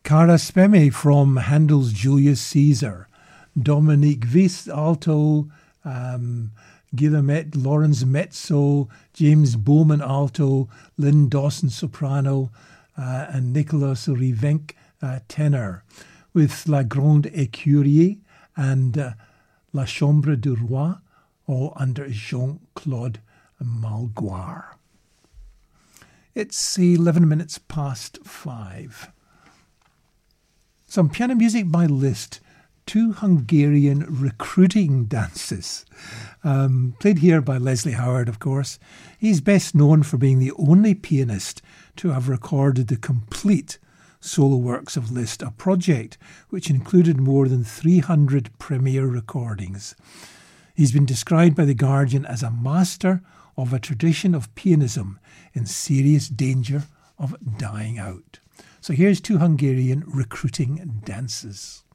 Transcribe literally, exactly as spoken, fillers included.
Cara Spemme from Handel's Julius Caesar, Dominique Weiss, alto, um, Guillemette Lawrence, mezzo, James Bowman, alto, Lynn Dawson, soprano, uh, and Nicolas Rivenc, uh, tenor, with La Grande Écurie and uh, La Chambre du Roi, all under Jean-Claude Malgoire. It's eleven minutes past five. Some piano music by Liszt, two Hungarian recruiting dances, um, played here by Leslie Howard, of course. He's best known for being the only pianist to have recorded the complete solo works of Liszt, a project which included more than three hundred premiere recordings. He's been described by The Guardian as a master of a tradition of pianism in serious danger of dying out. So here's two Hungarian recruiting dances.